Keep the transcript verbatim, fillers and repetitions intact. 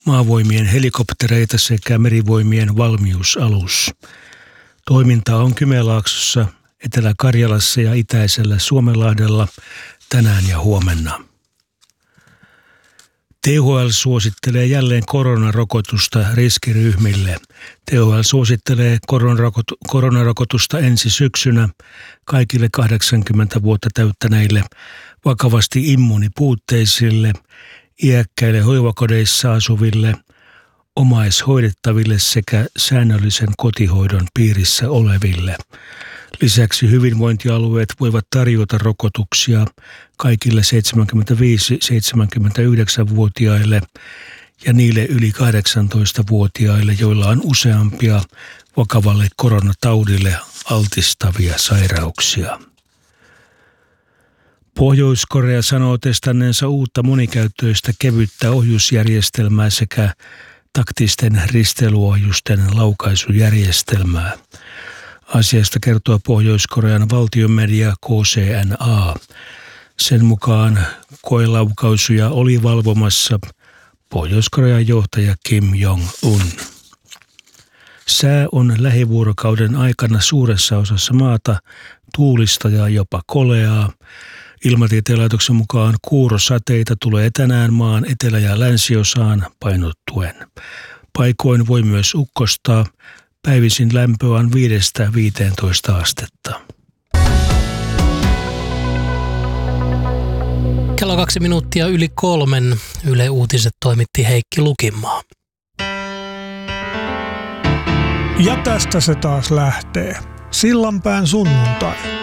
maavoimien helikoptereita sekä merivoimien valmiusalus. Toiminta on Kymenlaaksossa, Etelä-Karjalassa ja itäisellä Suomenlahdella tänään ja huomenna. T H L suosittelee jälleen koronarokotusta riskiryhmille. T H L suosittelee koronarokotu- koronarokotusta ensi syksynä kaikille kahdeksankymmentä vuotta täyttäneille, vakavasti immuunipuutteisille, iäkkäille hoivakodeissa asuville, omaishoidettaville sekä säännöllisen kotihoidon piirissä oleville. Lisäksi hyvinvointialueet voivat tarjota rokotuksia kaikille seitsemänkymmentäviisi-seitsemänkymmentäyhdeksän-vuotiaille ja niille yli kahdeksantoista-vuotiaille, joilla on useampia vakavalle koronataudille altistavia sairauksia. Pohjois-Korea sanoo testanneensa uutta monikäyttöistä kevyttä ohjusjärjestelmää sekä taktisten risteilyohjusten laukaisujärjestelmää. Asiasta kertoo Pohjois-Korean valtionmedia K C N A. Sen mukaan koelaukaisuja oli valvomassa Pohjois-Korean johtaja Kim Jong-un. Sää on lähivuorokauden aikana suuressa osassa maata tuulista ja jopa koleaa. Ilmatieteen laitoksen mukaan kuurosateita tulee tänään maan etelä- ja länsiosaan painottuen. Paikoin voi myös ukkostaa. Päivisin lämpö on viidestä viiteentoista astetta. Kello kaksi minuuttia yli kolmen. Yle Uutiset toimitti Heikki Lukinmaa. Ja tästä se taas lähtee. Sillanpään sunnuntai.